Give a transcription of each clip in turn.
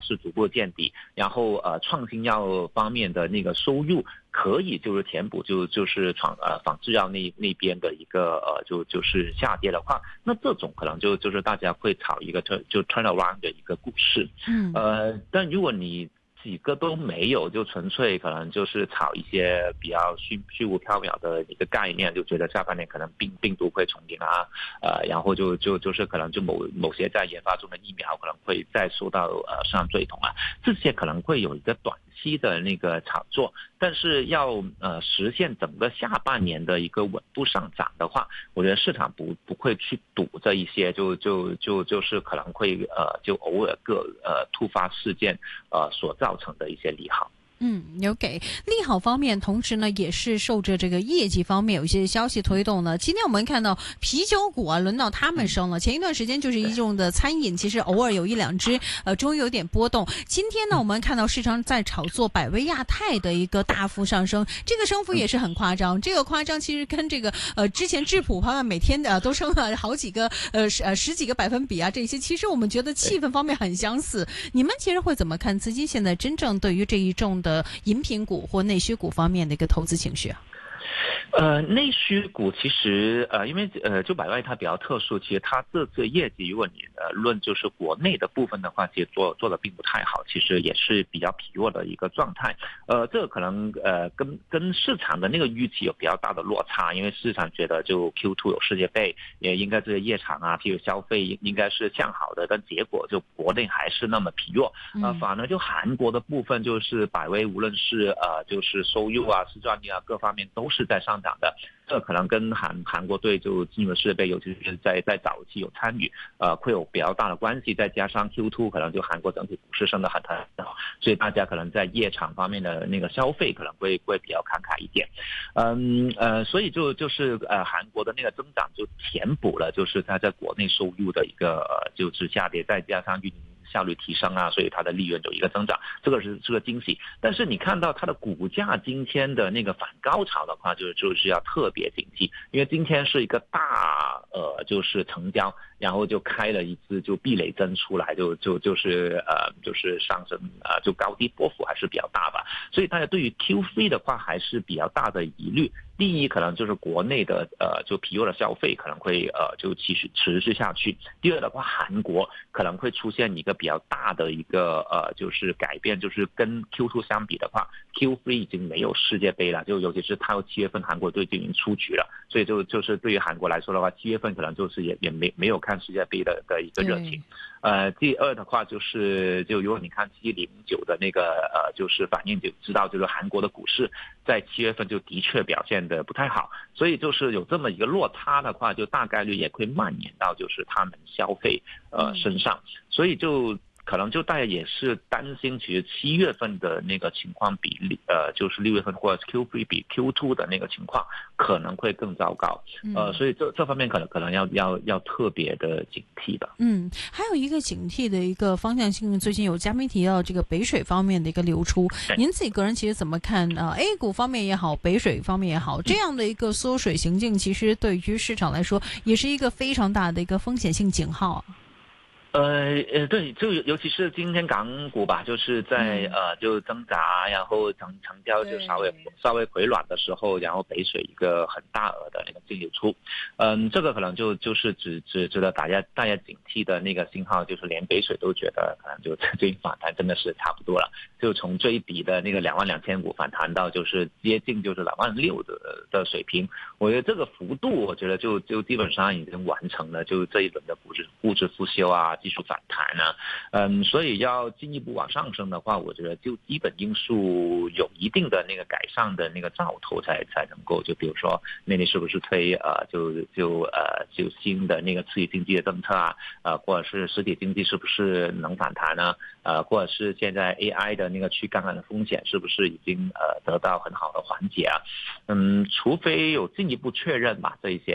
是逐步见底，然后创新药方面的那个收入可以就是填补就是仿制药那边的一个就是下跌的话，那这种可能就是大家会炒一个turnaround 的一个股市。但如果你几个都没有，就纯粹可能就是炒一些比较虚无缥缈的一个概念，就觉得下半年可能病毒会重临啊，然后就是可能就某些在研发中的疫苗可能会再受到市场追捧啊，这些可能会有一个短期的那个炒作，但是要实现整个下半年的一个稳步上涨的话，我觉得市场不会去赌这一些，就是可能会就偶尔突发事件所造成的一些利好。 OK， 利好方面，同时呢也是受着这个业绩方面有一些消息推动呢。今天我们看到啤酒股啊，轮到他们升了。前一段时间就是一众的餐饮，其实偶尔有一两只终于有点波动。今天呢，我们看到市场在炒作百威亚太的一个大幅上升，这个升幅也是很夸张。这个夸张其实跟这个之前质朴他们每天都升了好几个十几个百分比啊，这些其实我们觉得气氛方面很相似。你们其实会怎么看资金现在真正对于这一众的饮品股或内需股方面的一个投资情绪啊？ 内需股其实因为就百威它比较特殊，其实它这次业绩，如果你论就是国内的部分的话，其实做的并不太好，其实也是比较疲弱的一个状态。这个可能跟市场的那个预期有比较大的落差，因为市场觉得就 Q2 有世界杯，也应该这些夜场啊，譬如消费应该是向好的，但结果就国内还是那么疲弱。反而就韩国的部分，就是百威无论是就是收入啊、市占率啊各方面都是在上涨的，这可能跟韩国队就进入世界杯，尤其是在早期有参与，会有比较大的关系。再加上 Q2 可能就韩国整体股市升得很好，所以大家可能在夜场方面的那个消费可能会比较慷慨一点。所以就是韩国的那个增长就填补了就是它在国内收入的一个就是下跌，再加上运营效率提升啊，所以它的利润有一个增长，这个是个惊喜。但是你看到它的股价今天的那个反高潮的话，就是要特别警惕，因为今天是一个大就是成交，然后就开了一支就避雷针出来，就是上升就高低波幅还是比较大吧，所以大家对于 Q3 的话还是比较大的疑虑。第一，可能就是国内的就疲弱的消费可能会就持续下去。第二的话，韩国可能会出现一个比较大的一个就是改变，就是跟 Q2 相比的话 ，Q3 已经没有世界杯了，就尤其是到7月份韩国队就已经出局了，所以就是对于韩国来说的话，7月份可能就是也没有看世界杯的一个热情。第二的话就如果你看709的那个就是反应就知道，就是韩国的股市在7月份就的确表现的不太好，所以就是有这么一个落差的话，就大概率也会蔓延到就是他们消费身上，所以就可能就大家也是担心，其实7月份的那个情况比就是6月份或者 Q3 比 Q2 的那个情况可能会更糟糕，所以这方面可能要特别的警惕的。 还有一个警惕的一个方向性，最近有嘉宾提到这个北水方面的一个流出，您自己个人其实怎么看A 股方面也好，北水方面也好，这样的一个缩水行径，其实对于市场来说也是一个非常大的一个风险性警号啊。 对，就尤其是今天港股吧，就是在就挣扎，然后成交就稍微回暖的时候，然后北水一个很大额的那个净流出，这个可能就是值得大家警惕的那个信号，就是连北水都觉得可能就最近反弹真的是差不多了，就从最底的那个22,000股反弹到就是接近就是26,000的水平，我觉得这个幅度，我觉得就基本上已经完成了，就这一轮的估值复修啊。技术反弹啊，所以要进一步往上升的话，我觉得就基本因素有一定的那个改善的那个兆头才能够，就比如说内地是不是推就新的那个刺激经济的政策啊，或者是实体经济是不是能反弹呢？或者是现在 AI 的那个去杠杆的风险是不是已经得到很好的缓解啊？除非有进一步确认吧，这一些。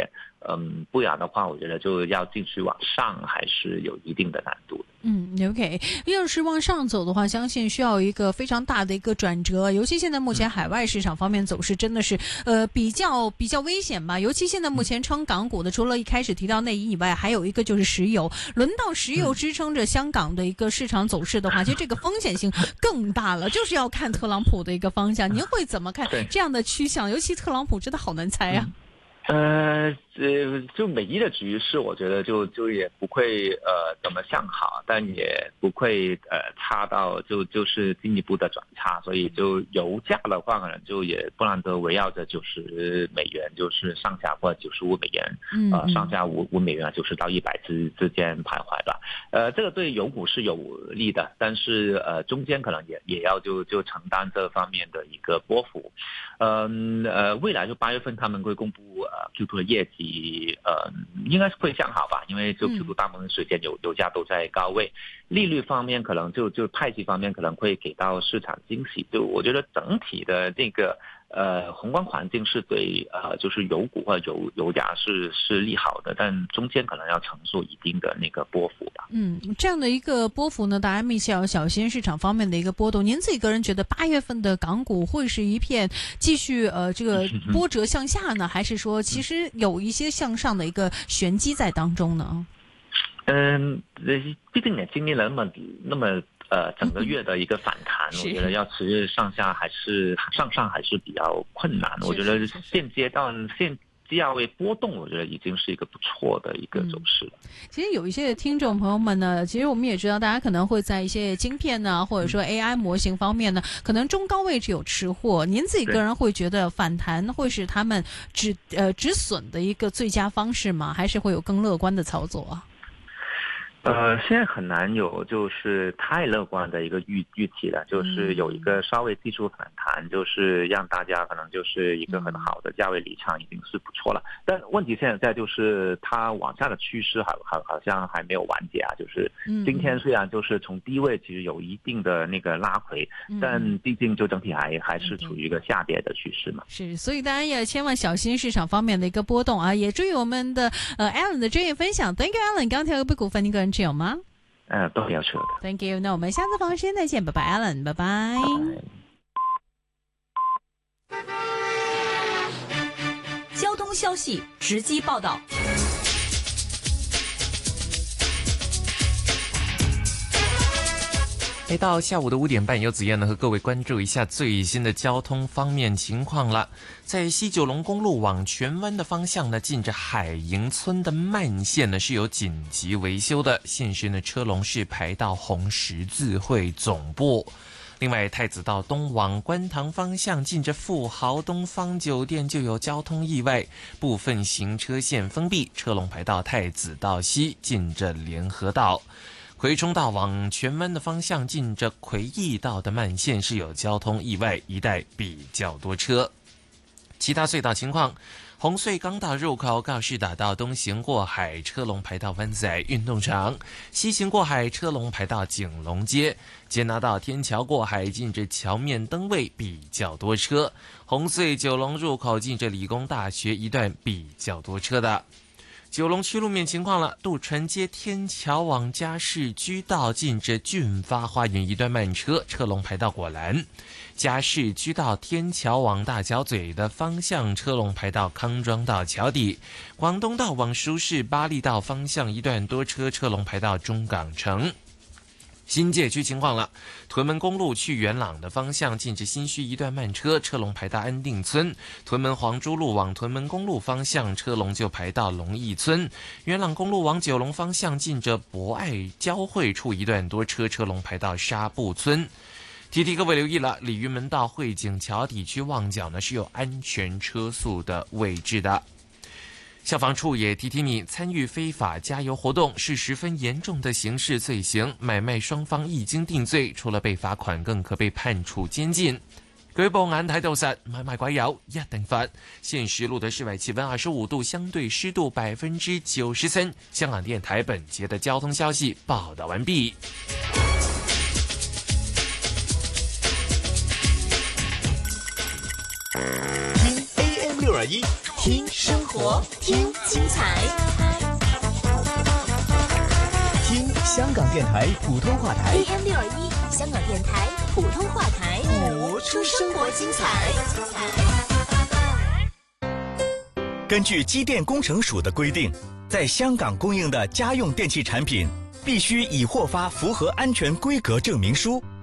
不然的话，我觉得就要继续往上还是有一定的难度的。 OK， 要是往上走的话，相信需要一个非常大的一个转折，尤其现在目前海外市场方面走势真的是比较危险吧。尤其现在目前撑港股的，除了一开始提到内银以外，还有一个就是石油。轮到石油支撑着香港的一个市场走势的话，其实这个风险性更大了，就是要看特朗普的一个方向。您会怎么看这样的趋向？尤其特朗普真的好难猜啊。 就美伊的局势，我觉得就也不会怎么向好，但也不会差到就是进一步的转差，所以就油价的话，可能就也不然都围绕着90美元，就是上下或者95美元，上下5美元，就是到100之间徘徊吧。这个对油股是有利的，但是中间可能也要就承担这方面的一个波幅。未来就8月份他们会公布Q2 的业绩，应该是会向好吧，因为就 Q2 大部分时间油价都在高位，利率方面可能就派息方面可能会给到市场惊喜，就我觉得整体的这个宏观环境是对就是油股或者油价是利好的，但中间可能要承受一定的那个波幅吧。 这样的一个波幅呢，大家密切要小心市场方面的一个波动。您自己个人觉得8月份的港股会是一片继续这个波折向下呢，还是说其实有一些向上的一个玄机在当中呢？ 毕竟也经历了那么整个月的一个反弹，我觉得要持续上下还是向上还是比较困难。我觉得现阶段价位波动，我觉得已经是一个不错的一个走势了。 其实有一些听众朋友们呢，其实我们也知道，大家可能会在一些晶片呢，或者说 AI 模型方面呢，可能中高位置有吃货。您自己个人会觉得反弹会是他们止损的一个最佳方式吗？还是会有更乐观的操作啊？ 现在很难有就是太乐观的一个预期了，就是有一个稍微技术反弹，就是让大家可能就是一个很好的价位离场已经是不错了。但问题现在就是它往下的趋势好像还没有完结啊，就是今天虽然就是从低位其实有一定的那个拉回，但毕竟就整体还是处于一个下跌的趋势嘛。 是，所以大家也千万小心市场方面的一个波动啊，也注意我们的Alan 的专业分享。Thank you Alan， 刚才有股份你个人持有吗？ 都要扯的。 Thank you， 那我们下次访问时间再见，拜拜 Alan， 拜拜。 交通消息直击报道。 到下午的5点半，由子燕呢和各位关注一下最新的交通方面情况了。在西九龙公路往荃湾的方向呢，近着海盈村的慢线呢是有紧急维修的，现时呢车龙是排到红十字会总部。另外，太子道东往观塘方向，近着富豪东方酒店就有交通意外，部分行车线封闭，车龙排到太子道西，近着联合道。葵涌道往荃湾的方向，近着葵益道的慢线是有交通意外，一带比较多车。其他隧道情况，红隧港岛入口告士打道东行过海，车龙排到湾仔运动场；西行过海，车龙排到景隆街。接拿道天桥过海，近着桥面灯位比较多车。红隧九龙入口近着理工大学一段比较多车的。九龙区路面情况了，渡船街天桥往嘉士居道近着俊发花园一段慢车，车龙排到果栏；嘉士居道天桥往大角咀的方向，车龙排到康庄道桥底；广东道往书市巴利道方向一段多车，车龙排到中港城。新界区情况了，屯门公路去元朗的方向，近着新墟一段慢车，车龙排到安定村；屯门黄珠路往屯门公路方向，车龙就排到龙义村；元朗公路往九龙方向，近着博爱交汇处一段多车，车龙排到沙布村。提提各位留意了，鲤鱼门到汇景桥底区旺角呢是有安全车速的位置的。消防处也提提你，参与非法加油活动是十分严重的刑事罪行，买卖双方一经定罪，除了被罰款，更可被判處監禁。舉報眼睇到實，買賣鬼油一定罰。現時錄的室外氣溫25度，相對濕度93%。香港電台本節的交通消息報道完畢。 聽 AM 621。 听生活，听精彩， 听香港电台普通话台 AM621香港电台普通话台，活出生活精彩。 根据机电工程署的规定，在香港供应的家用电器产品必须已获发符合安全规格证明书，